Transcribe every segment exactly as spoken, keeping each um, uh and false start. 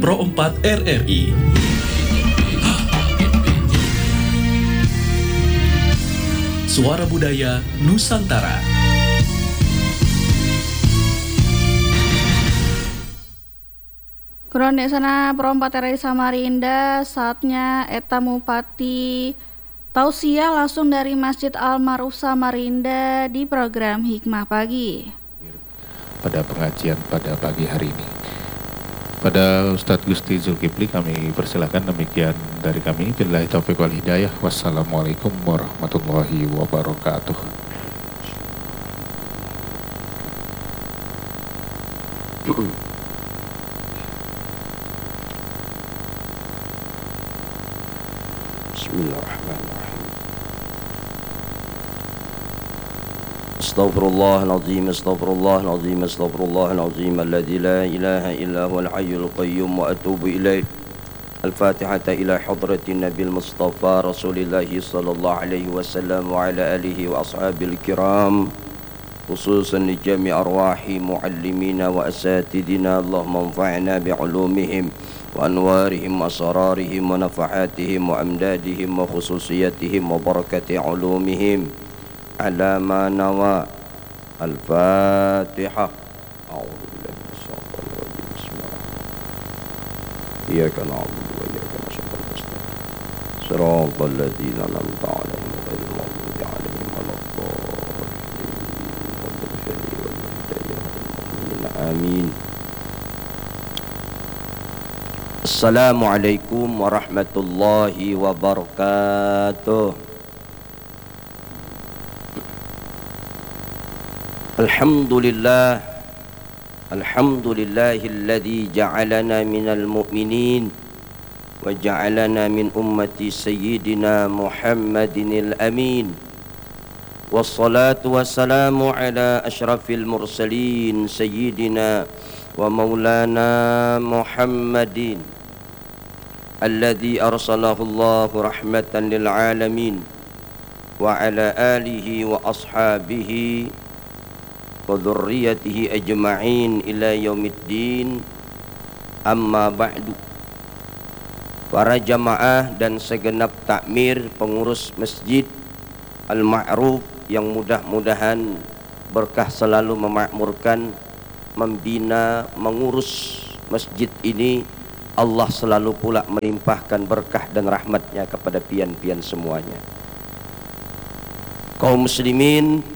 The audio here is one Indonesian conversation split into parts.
Pro empat R R I. Suara Budaya Nusantara. Kronik sana Pro empat R R I Samarinda, saatnya Eta Mupati tausiah langsung dari Masjid Al-Ma'ruf Samarinda di program Hikmah Pagi. Pada pengajian pada pagi hari ini, pada Ustadz Gusti Zulkifli kami persilakan. Demikian dari kami. Billahi taufiq wal hidayah. Wassalamualaikum warahmatullahi wabarakatuh. Bismillahirrahmanirrahim. Astaghfirullahaladzim, astaghfirullahaladzim, astaghfirullahaladzim alladzi la ilaha illa huwal hayyul qayyum wa atubu ilaih. Al-Fatihata ila hadratin Nabil Mustafa Rasulillahi sallallahu alaihi wasallam wa ala alihi wa ashabil kiram, khususan li jami' arwahi muallimina wa asatidina. Allahumma anfa'na bi'ulumihim wa anwarihim wa asrarihim wa nafahatihim wa amdadihim wa khususiyatihim wa barakati ulumihim ala ma nawa. Al-Fatihah. A'udzu billahi minash shaitanir rajim. Bismillahirrahmanirrahim. Iyyaka na'budu wa iyyaka nasta'in. Shiratal ladzina an'amta 'alaihim ghairil maghdubi 'alaihim waladdallin. Amin. Assalamualaikum warahmatullahi wabarakatuh. Alhamdulillah, alhamdulillahilladzi ja'alana minal mu'minin wa ja'alana min ummati sayyidina Muhammadinil amin. Wassalatu wassalamu ala asyrafil mursalin sayyidina wa maulana Muhammadin alladzi arsalahu Allahu rahmatan lil alamin wa ala alihi wa ashabihi wa dzurriyyatihi ajma'in ila yaumiddin. Amma ba'du. Para jamaah dan segenap takmir pengurus Masjid Al-Ma'ruf yang mudah-mudahan berkah selalu memakmurkan, membina, mengurus masjid ini, Allah selalu pula melimpahkan berkah dan rahmatnya kepada pian-pian semuanya. Kaum muslimin,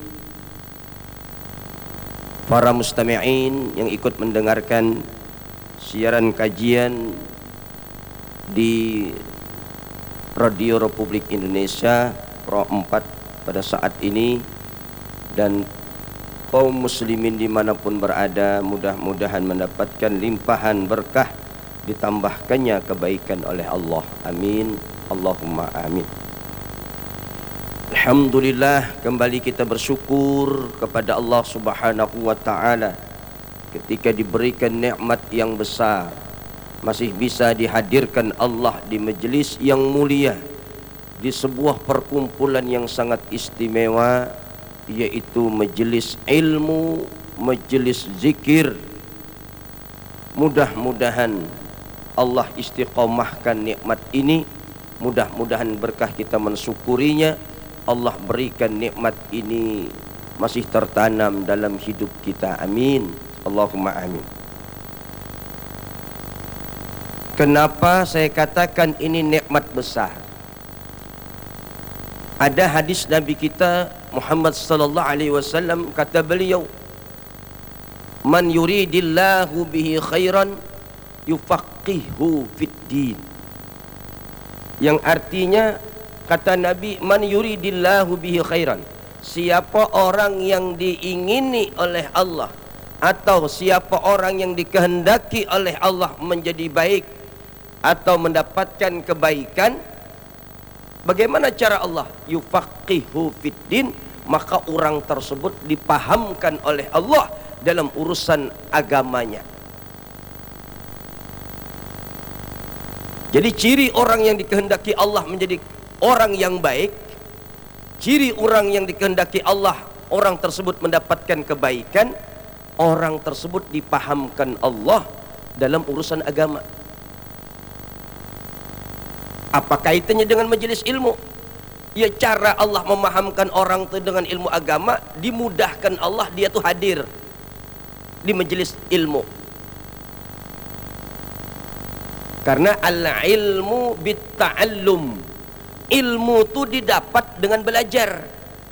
para mustami'in yang ikut mendengarkan siaran kajian di Radio Republik Indonesia Pro empat pada saat ini, dan kaum muslimin dimanapun berada, mudah-mudahan mendapatkan limpahan berkah, ditambahkannya kebaikan oleh Allah. Amin. Allahumma amin. Alhamdulillah, kembali kita bersyukur kepada Allah Subhanahu wa ta'ala ketika diberikan nikmat yang besar, masih bisa dihadirkan Allah di majelis yang mulia, di sebuah perkumpulan yang sangat istimewa, yaitu majelis ilmu, majelis zikir. Mudah-mudahan Allah istiqomahkan nikmat ini, mudah-mudahan berkah kita mensyukurinya. Allah berikan nikmat ini masih tertanam dalam hidup kita. Amin. Allahumma amin. Kenapa saya katakan ini nikmat besar? Ada hadis Nabi kita Muhammad sallallahu alaihi wasallam, kata beliau, man yuridillahu bihi khairan yufaqihu fid din. Yang artinya, kata Nabi, man yuridillahu bihi khairan, siapa orang yang diingini oleh Allah atau siapa orang yang dikehendaki oleh Allah menjadi baik atau mendapatkan kebaikan, bagaimana cara Allah? Yufaqihu fiddin, maka orang tersebut dipahamkan oleh Allah dalam urusan agamanya. Jadi ciri orang yang dikehendaki Allah menjadi orang yang baik, ciri orang yang dikehendaki Allah orang tersebut mendapatkan kebaikan, orang tersebut dipahamkan Allah dalam urusan agama. Apa kaitannya dengan majelis ilmu? Ya cara Allah memahamkan orang itu dengan ilmu agama, dimudahkan Allah dia tuh hadir di majelis ilmu. Karena al-ilmu bit-ta'allum. Ilmu itu didapat dengan belajar.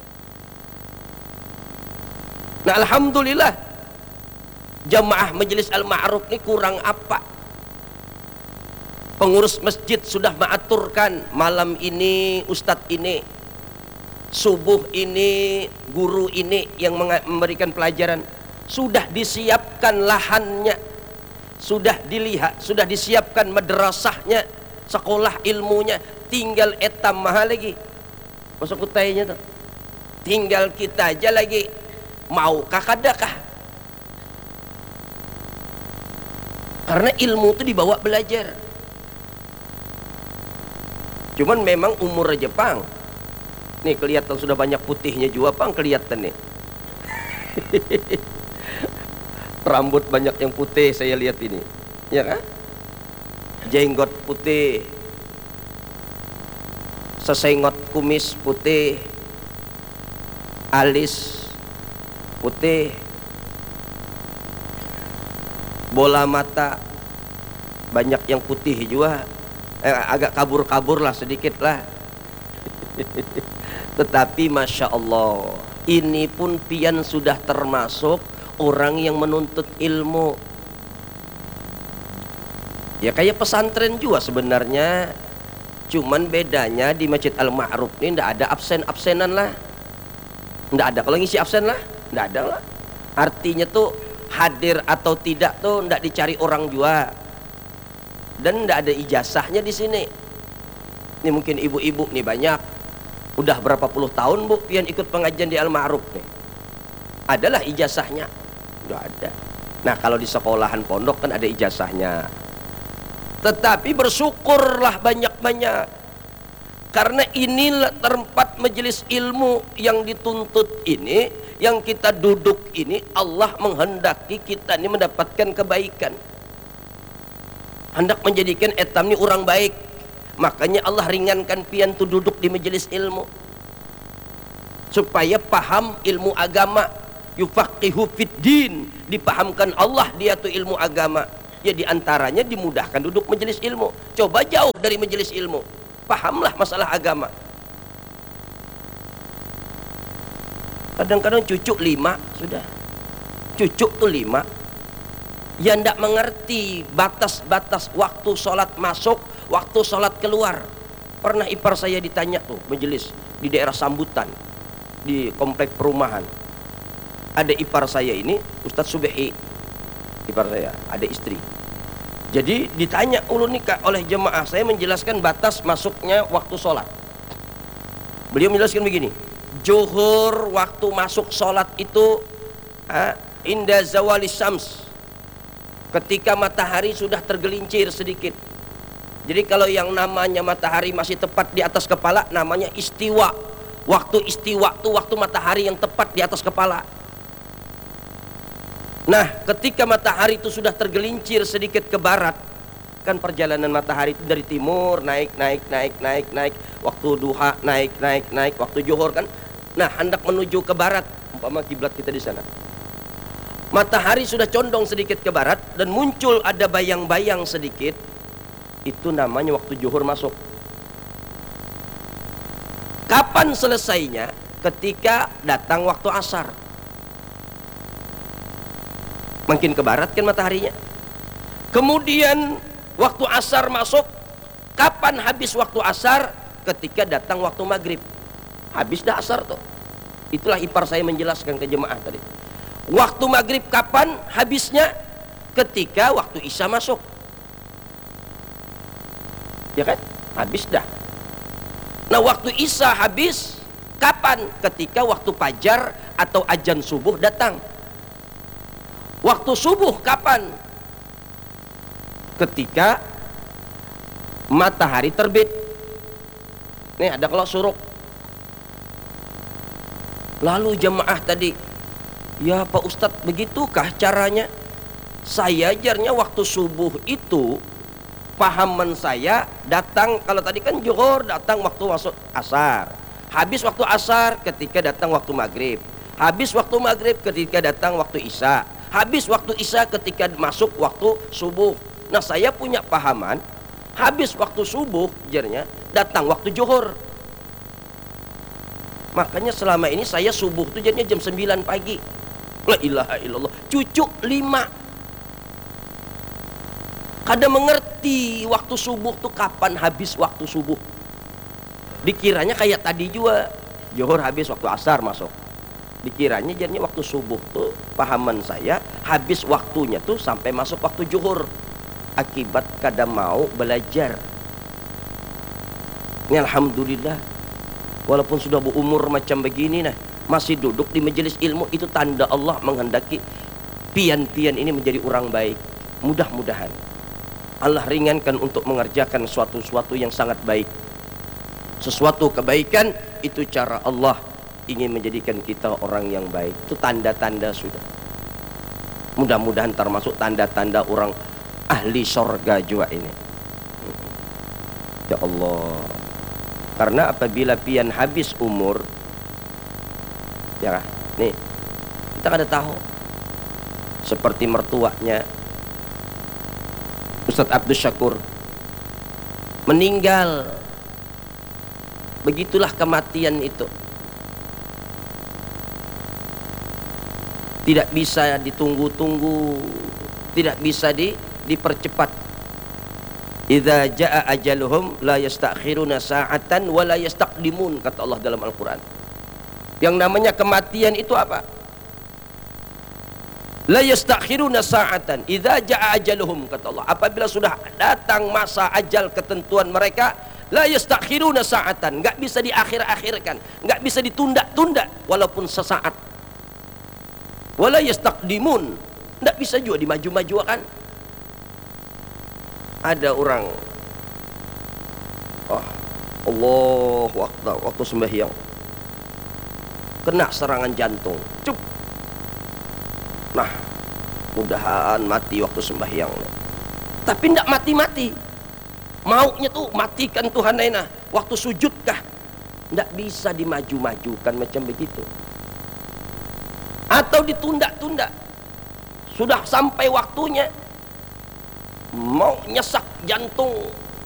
Nah, alhamdulillah jamaah majelis al-ma'ruf ini kurang apa? Pengurus masjid sudah mengaturkan malam ini ustadz ini, subuh ini guru ini yang memberikan pelajaran. Sudah disiapkan lahannya, sudah dilihat, sudah disiapkan madrasahnya, sekolah ilmunya, tinggal etam mahal lagi masuk kutainya tuh, tinggal kita aja lagi mau kakadakah. Karena ilmu itu dibawa belajar. Cuman memang umur aja pang nih kelihatan sudah banyak putihnya juga pang, kelihatan nih. Rambut banyak yang putih saya lihat ini, ya kan? Jenggot putih, sesengot kumis putih, alis putih, bola mata banyak yang putih juga, eh, agak kabur-kabur lah sedikit lah. Tetapi masya Allah, ini pun pian sudah termasuk orang yang menuntut ilmu. Ya kayak pesantren juga sebenarnya, cuman bedanya di Masjid Al-Ma'ruf ini ndak ada absen-absenan lah, ndak ada. Kalau ngisi absen lah ndak ada lah. Artinya tuh hadir atau tidak tuh ndak dicari orang juga, dan ndak ada ijazahnya di sini. Ini mungkin ibu-ibu nih banyak, udah berapa puluh tahun bu pian ikut pengajian di Al-Ma'ruf nih, adalah ijazahnya? Nggak ada. Nah kalau di sekolahan pondok kan ada ijazahnya. Tetapi bersyukurlah banyak-banyak, karena inilah tempat majelis ilmu yang dituntut ini, yang kita duduk ini, Allah menghendaki kita ini mendapatkan kebaikan, hendak menjadikan etam ini orang baik. Makanya Allah ringankan pian tu duduk di majelis ilmu, supaya paham ilmu agama. Yufaqihu fid din, dipahamkan Allah dia tu ilmu agama. Ya diantaranya dimudahkan duduk majelis ilmu. Coba jauh dari majelis ilmu, pahamlah masalah agama. Kadang-kadang cucu lima sudah, cucu tuh lima yang tidak mengerti batas-batas waktu sholat masuk, waktu sholat keluar. Pernah ipar saya ditanya tuh majelis di daerah Sambutan, di komplek perumahan. Ada ipar saya ini Ustadz Subehi, ipar saya ada istri. Jadi ditanya ulun nikah oleh jemaah, saya menjelaskan batas masuknya waktu sholat. Beliau menjelaskan begini, Zuhur waktu masuk sholat itu ha, inda zawali syams, ketika matahari sudah tergelincir sedikit. Jadi kalau yang namanya matahari masih tepat di atas kepala namanya istiwa. Waktu istiwa itu waktu matahari yang tepat di atas kepala. Nah ketika matahari itu sudah tergelincir sedikit ke barat, kan perjalanan matahari itu dari timur naik naik naik naik naik, waktu duha naik naik naik, waktu zuhur kan. Nah hendak menuju ke barat, umpama kiblat kita di sana, matahari sudah condong sedikit ke barat dan muncul ada bayang-bayang sedikit, itu namanya waktu zuhur masuk. Kapan selesainya? Ketika datang waktu asar, makin ke barat kan mataharinya. Kemudian waktu asar masuk. Kapan habis waktu asar? Ketika datang waktu maghrib. Habis dah asar tuh. Itulah ipar saya menjelaskan ke jemaah tadi. Waktu maghrib kapan habisnya? Ketika waktu isya masuk. Ya kan? Habis dah. Nah waktu isya habis kapan? Ketika waktu fajar atau azan subuh datang. Waktu subuh kapan? Ketika matahari terbit. Nih ada kalau suruk. Lalu jemaah tadi, ya Pak Ustadz begitukah caranya? Saya ajarnya waktu subuh itu pahaman saya datang, kalau tadi kan zuhur datang waktu masuk asar, habis waktu asar ketika datang waktu maghrib, habis waktu maghrib ketika datang waktu isya, habis waktu isya ketika masuk waktu subuh. Nah saya punya pahaman habis waktu subuh jernya datang waktu zuhur. Makanya selama ini saya subuh tuh jadinya jam sembilan pagi. La ilaha illallah. Cucu lima. Kada mengerti waktu subuh tuh kapan habis waktu subuh. Dikiranya kayak tadi juga, zuhur habis waktu asar masuk. Dikiranya jadinya waktu subuh tuh pahaman saya habis waktunya tuh sampai masuk waktu zuhur. Akibat kada mau belajar. Ini alhamdulillah. Walaupun sudah berumur macam begini nah, masih duduk di majelis ilmu, itu tanda Allah menghendaki pian-pian ini menjadi orang baik. Mudah-mudahan Allah ringankan untuk mengerjakan suatu-suatu yang sangat baik. Sesuatu kebaikan itu cara Allah ingin menjadikan kita orang yang baik. Itu tanda-tanda sudah. Mudah-mudahan termasuk tanda-tanda orang ahli sorga juga ini. Ya Allah. Karena apabila pian habis umur, ya nih kita kada tahu. Seperti mertuanya Ustadz Abdul Syakur meninggal. Begitulah kematian itu. Tidak bisa ditunggu-tunggu, tidak bisa di, dipercepat. Idza jaa ajaluhum la yastakhiruna sa'atan wa la yastaqdimun, kata Allah dalam Al-Qur'an. Yang namanya kematian itu apa? La yastakhiruna sa'atan idza jaa ajaluhum, kata Allah. Apabila sudah datang masa ajal ketentuan mereka, la yastakhiruna sa'atan, enggak bisa diakhir-akhirkan, enggak bisa ditunda-tunda walaupun sesaat. Wala yastaqdimun, enggak bisa juga dimaju-majukan. Ada orang, oh Allahu Akbar, waktu sembahyang kena serangan jantung, cup. Nah, mudahan mati waktu sembahyang. Tapi tidak mati-mati. Maunya tuh matikan Tuhan aina. Waktu sujud kah? Tidak bisa dimaju-majukan macam begitu. Atau ditunda-tunda. Sudah sampai waktunya, mau nyesak jantung,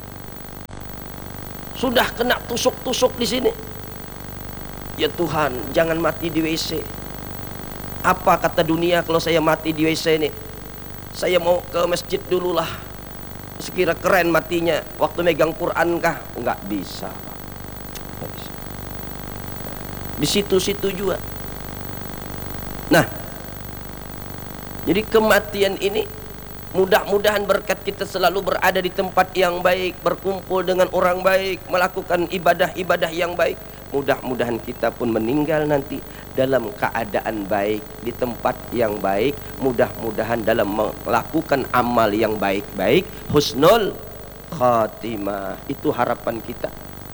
sudah kena tusuk-tusuk di sini. Ya Tuhan, jangan mati di W C. Apa kata dunia kalau saya mati di W C ini? Saya mau ke masjid dululah. Sekira keren matinya. Waktu megang Quran kah? Enggak bisa, Pak. Enggak bisa. Di situ-situ juga. Nah, jadi kematian ini, mudah-mudahan berkat kita selalu berada di tempat yang baik, berkumpul dengan orang baik, melakukan ibadah-ibadah yang baik. Mudah-mudahan kita pun meninggal nanti dalam keadaan baik, di tempat yang baik. Mudah-mudahan dalam melakukan amal yang baik-baik, husnul khatimah. Itu harapan kita.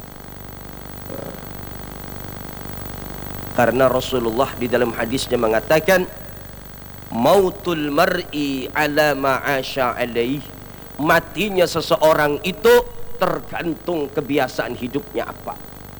Karena Rasulullah di dalam hadisnya mengatakan, mautul mar'i ala ma'asha alaih, matinya seseorang itu tergantung kebiasaan hidupnya apa.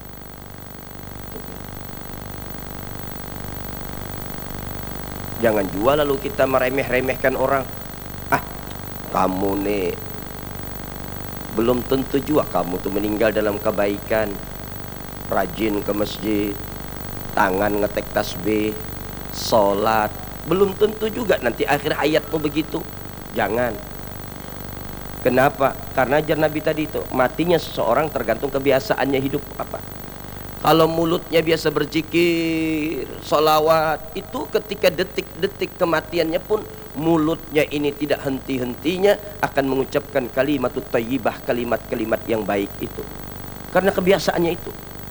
Jangan juga lalu kita meremeh-remehkan orang. Ah, kamu nih belum tentu juga kamu tuh meninggal dalam kebaikan, rajin ke masjid, tangan ngetek tasbih, sholat. Belum tentu juga nanti akhir hayatmu begitu. Jangan. Kenapa? Karena ajar Nabi tadi itu, matinya seseorang tergantung kebiasaannya hidup apa. Kalau mulutnya biasa berzikir, sholawat, itu ketika detik-detik kematiannya pun mulutnya ini tidak henti-hentinya akan mengucapkan kalimatut thayyibah, kalimat-kalimat yang baik itu. Karena kebiasaannya itu.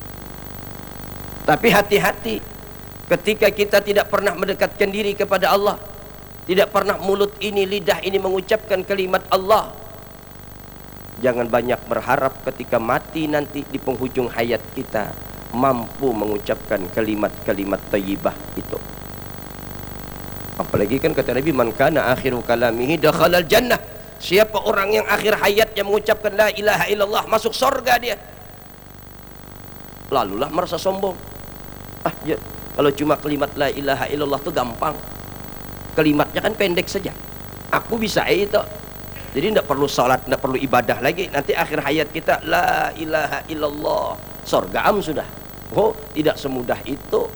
Tapi hati-hati ketika kita tidak pernah mendekatkan diri kepada Allah, tidak pernah mulut ini, lidah ini mengucapkan kalimat Allah. Jangan banyak berharap ketika mati nanti di penghujung hayat kita mampu mengucapkan kalimat-kalimat thayyibah itu. Apalagi kan kata Nabi, man kana akhiru kalamihi dakhalal jannah. Siapa orang yang akhir hayatnya mengucapkan la ilaha illallah, masuk surga dia. Lalulah merasa sombong. Ah ya, kalau cuma kalimat la ilaha illallah itu gampang, kalimatnya kan pendek saja, aku bisa itu. Jadi tidak perlu sholat, tidak perlu ibadah lagi. Nanti akhir hayat kita la ilaha illallah, surga am sudah. Oh, tidak semudah itu.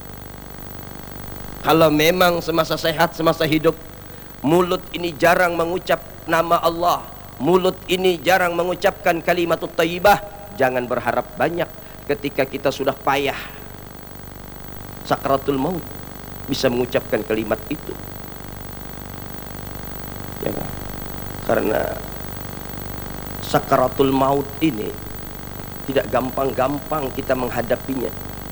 Kalau memang semasa sehat, semasa hidup, mulut ini jarang mengucap nama Allah, mulut ini jarang mengucapkan kalimatut thayyibah, jangan berharap banyak ketika kita sudah payah sakaratul maut bisa mengucapkan kalimat itu. Ya, karena sakaratul maut ini tidak gampang-gampang kita menghadapinya.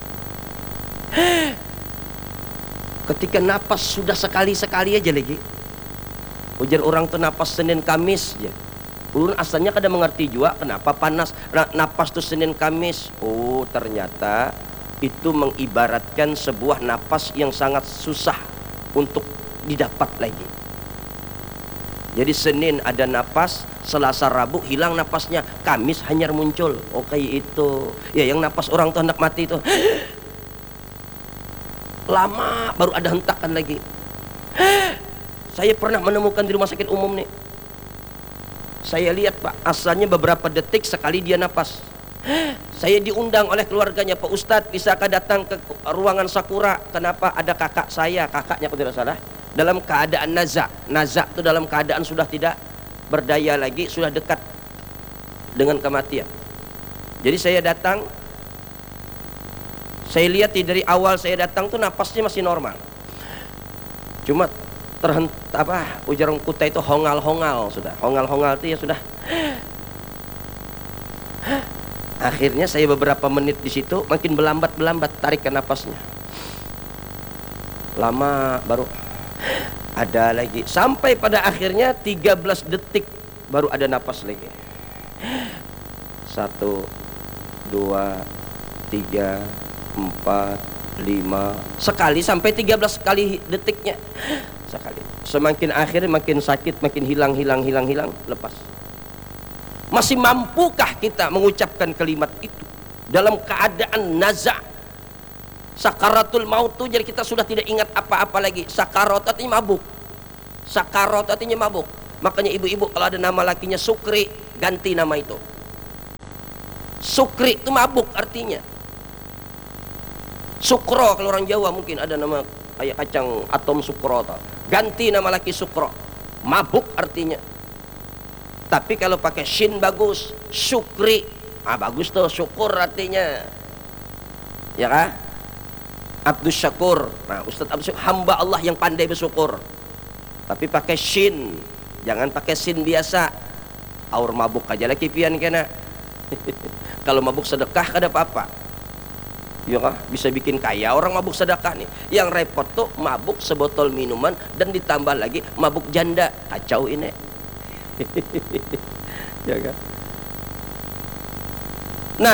Ketika napas sudah sekali-sekali aja lagi. Ujar orang tuh napas Senin Kamis ya. Ulun asalnya kada mengerti juga kenapa panas napas tuh Senin Kamis. Oh, ternyata itu mengibaratkan sebuah napas yang sangat susah untuk didapat lagi. Jadi Senin ada napas, Selasa Rabu hilang napasnya, Kamis hanyar muncul. Oh kayak itu. Ya yang napas orang tuh hendak mati itu lama baru ada hentakan lagi. Saya pernah menemukan di rumah sakit umum nih. Saya lihat Pak, asalnya beberapa detik sekali dia napas. Saya diundang oleh keluarganya, Pak Ustadz bisakah datang ke ruangan Sakura? Kenapa? Ada kakak saya, kakaknya kalau tidak salah, dalam keadaan nazak. Nazak itu dalam keadaan sudah tidak berdaya lagi, sudah dekat dengan kematian. Jadi saya datang, saya lihat dari awal saya datang tuh napasnya masih normal. Cuma terhent apa ujar orang Kuta itu hongal-hongal sudah. Hongal-hongal itu ya sudah. Akhirnya saya beberapa menit di situ makin berlambat-berlambat tarikan napasnya. Lama baru ada lagi. Sampai pada akhirnya tiga belas detik baru ada napas lagi. Satu, dua, tiga, empat, lima. Sekali sampai tiga belas kali detiknya. Sekali. Semakin akhir makin sakit, makin hilang, hilang, hilang, hilang, lepas. Masih mampukah kita mengucapkan kalimat itu dalam keadaan naza? Sakaratul maut itu jadi kita sudah tidak ingat apa-apa lagi. Sakarat artinya mabuk. Sakarat artinya mabuk. Makanya ibu-ibu kalau ada nama lakinya Sukri, ganti nama itu. Sukri itu mabuk artinya. Sukro kalau orang Jawa mungkin ada nama kayak kacang atom sukro. Ganti nama laki Sukro. Mabuk artinya. Tapi kalau pakai shin bagus, Syukri. Ah bagus tuh, syukur artinya. Ya kan? Abdus Syakur. Nah, Ustaz Abdus Syakur, hamba Allah yang pandai bersyukur. Tapi pakai shin, jangan pakai sin biasa. Aur mabuk aja lagi pian kena. Kalau mabuk sedekah kada apa-apa. Ya kan? Bisa bikin kaya orang mabuk sedekah nih. Yang repot tuh mabuk sebotol minuman dan ditambah lagi mabuk janda. Kacau ini. Ya kan? Nah,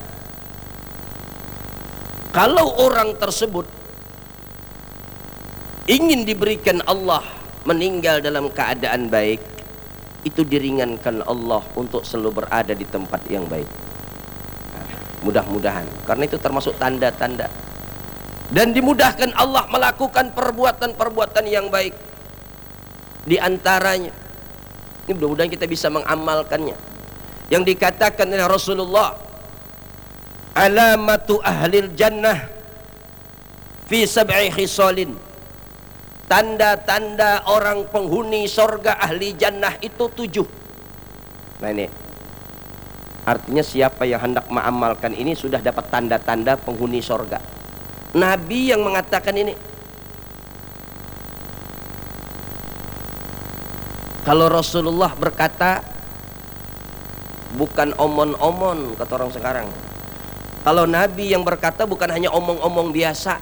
kalau orang tersebut ingin diberikan Allah meninggal dalam keadaan baik, itu diringankan Allah untuk selalu berada di tempat yang baik. Mudah-mudahan, karena itu termasuk tanda-tanda. Dan dimudahkan Allah melakukan perbuatan-perbuatan yang baik. Di antaranya, ini mudah-mudahan kita bisa mengamalkannya. Yang dikatakan oleh Rasulullah, alamatu ahlil jannah fi sab'i khisalin. Tanda-tanda orang penghuni sorga ahli jannah itu tujuh. Nah ini artinya siapa yang hendak mengamalkan ini sudah dapat tanda-tanda penghuni sorga. Nabi yang mengatakan ini. Kalau Rasulullah berkata, bukan omon-omon kata orang sekarang. Kalau Nabi yang berkata bukan hanya omong-omong biasa.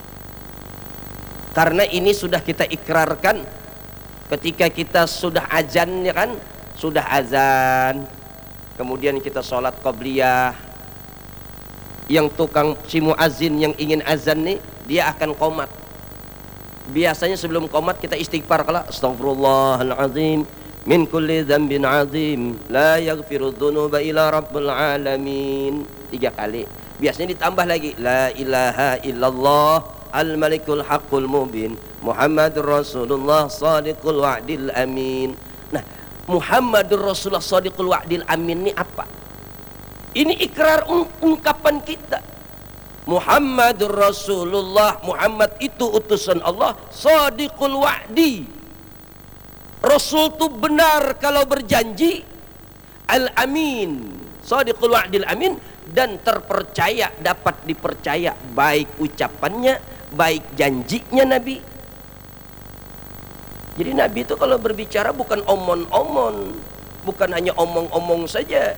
Karena ini sudah kita ikrarkan ketika kita sudah azan, ya kan? Sudah azan, kemudian kita sholat qabliyah. Yang tukang si muazin yang ingin azan nih, dia akan qomat. Biasanya sebelum qomat kita istighfar, kalau astagfirullahaladzim min kulli dzambin azim la yaghfiru dzunuba illa rabbul alamin. Tiga kali. Biasanya ditambah lagi la ilaha illallah al malikul haqqul mubin Muhammadur Rasulullah shadiqul wa'dil amin. Nah, Muhammadur Rasulullah shadiqul wa'dil amin ini apa? Ini ikrar ung ungkapan kita. Muhammadur Rasulullah, Muhammad itu utusan Allah, shadiqul wa'di. Rasul itu benar kalau berjanji, al-amin, shadiqul wa'dil amin, dan terpercaya, dapat dipercaya baik ucapannya, baik janjinya Nabi. Jadi Nabi itu kalau berbicara bukan omon-omon, bukan hanya omong-omong saja,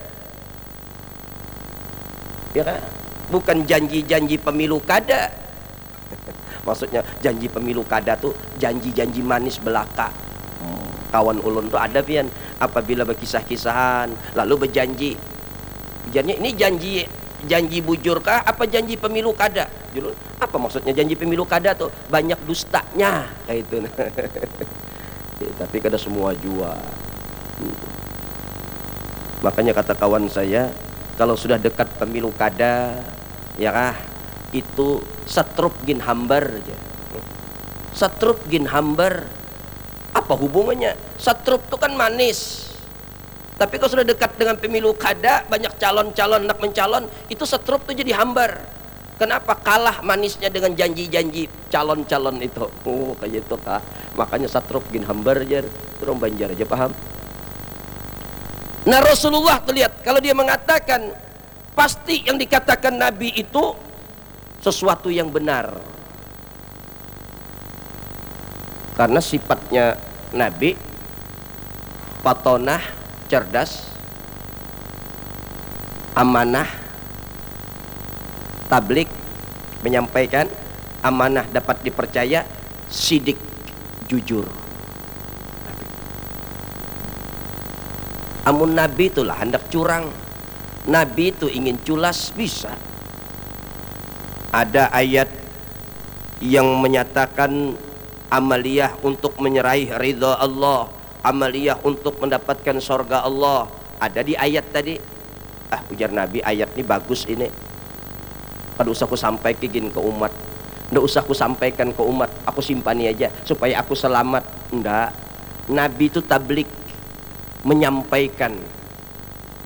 ya kan? Bukan janji-janji pemilu kada. Maksudnya janji pemilu kada tuh janji-janji manis belaka. Kawan ulun tuh ada pian, apabila berkisah-kisahan lalu berjanji, janji ini janji janji bujur kah apa janji pemilu kada? Apa maksudnya janji pemilu kada tuh? Banyak dustanya kayak itu. Ya, tapi kada semua jua. Makanya kata kawan saya, kalau sudah dekat pemilu kada, ya kah, itu satrup gin hambar aja. Satrup gin hambar. Apa hubungannya? Satrup itu kan manis. Tapi kalau sudah dekat dengan pemilu kada, banyak calon-calon nak mencalon, itu satrup tuh jadi hambar. Kenapa? Kalah manisnya dengan janji-janji calon-calon itu. Oh, kayak itu kah? Makanya satrup gin hambar aja. Turun Banjar aja, paham? Nah, Rasulullah tuh lihat, kalau dia mengatakan pasti yang dikatakan Nabi itu sesuatu yang benar. Karena sifatnya Nabi patonah, cerdas, amanah, tablik, menyampaikan, amanah dapat dipercaya, sidik, jujur. Amun Nabi itulah hendak curang, Nabi itu ingin culas bisa. Ada ayat yang menyatakan amaliyah untuk menyeraih ridha Allah, amaliyah untuk mendapatkan surga Allah. Ada di ayat tadi. Ah, ujar Nabi, ayat ini bagus ini. Kada usah aku sampaikan ke umat. Ndak usah aku sampaikan ke umat, aku simpani aja supaya aku selamat. Ndak. Nabi itu tablik, menyampaikan